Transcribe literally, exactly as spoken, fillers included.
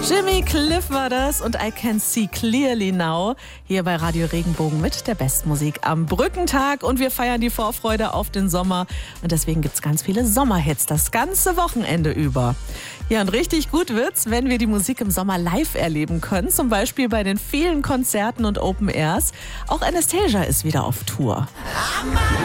Jimmy Cliff war das und I Can See Clearly Now hier bei Radio Regenbogen mit der besten Musik am Brückentag und wir feiern die Vorfreude auf den Sommer und deswegen gibt's ganz viele Sommerhits das ganze Wochenende über. Ja, und richtig gut wird's, wenn wir die Musik im Sommer live erleben können, zum Beispiel bei den vielen Konzerten und Open Airs. Auch Anastasia ist wieder auf Tour.